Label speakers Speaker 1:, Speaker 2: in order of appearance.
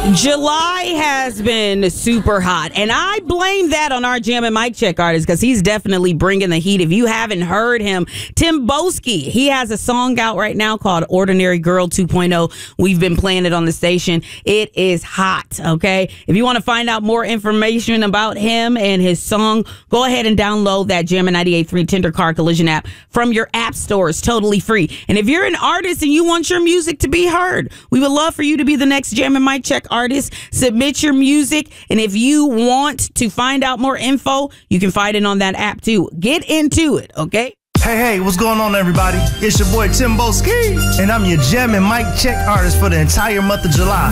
Speaker 1: July has been super hot, and I blame that on our Jam and Mic Check artist because he's definitely bringing the heat. If you haven't heard him, Tim Boski, he has a song out right now called Ordinary Girl 2.0. We've been playing it on the station. It is hot, okay? If you want to find out more information about him and his song, go ahead and download that Jammin' 98.3 Tender Car Collision app from your app store. It's totally free. And if you're an artist and you want your music to be heard, we would love for you to be the next Jam and Mic Check artist. Submit your music, and if you want to find out more info, you can find it on that app too. Get into it, okay?
Speaker 2: Hey, what's going on, everybody? It's your boy Tim Boski, and I'm your Jam and Mic Check artist for the entire month of July.